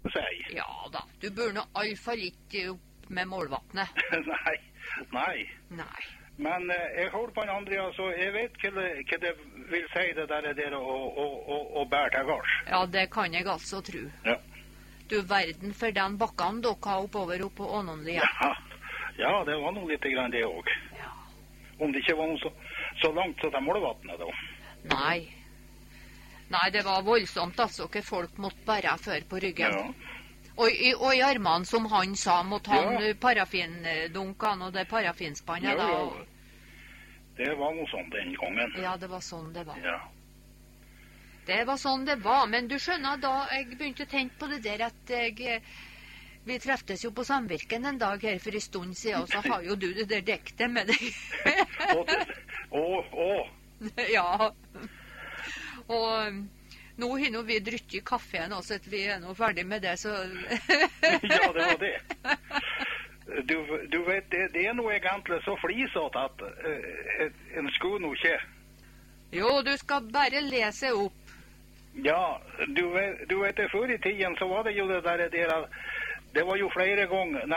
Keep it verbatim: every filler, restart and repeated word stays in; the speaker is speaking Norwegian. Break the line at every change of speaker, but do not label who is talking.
sier.
Ja da, du bør nå i alle fall ikke opp med målvattnet.
Nei, nei.
Nei.
Men eh, jeg holder på en Andrea, så jeg vet hva det, hva det vil si det der, der å, å, å, å bære til gars.
Ja, det kan jeg altså tro.
Ja.
Du verden for den bakken dere har oppover oppe på Ånonlia.
Ja. Ja, det var noe litt grann det også.
Ja.
Om det ikke var noe så, så langt så det målvattnet da.
Nei. Nei, det var voldsomt altså, hva folk måtte bære før på ryggen.
Ja.
Og, i, og i armene, som han sa, måtte han
Ja.
parafindunkene og det parafinspannet.
Ja,
da,
ja.
og-
Det var noe sånn den gangen.
Ja, det var sånn det var.
Ja.
Det var sånn det var, men du skjønner, da jeg begynte å tenke på det der at jeg, eh, vi treftes jo på Samvirken en dag her for en stund siden, og så har jo du det der dektet med deg.
Å, å, å.
Ja. Og um, nå har nå vi drykket kaffen, og så at vi er nå ferdig med det, så...
Ja, det var det. Du, du vet, det, det er noe egentlig så flisete at uh, en skulle nå ikke.
Jo, du skal bare lese opp.
Ja, du vet, du vet det, før i tiden så var det jo det der, det, der det var jo flere ganger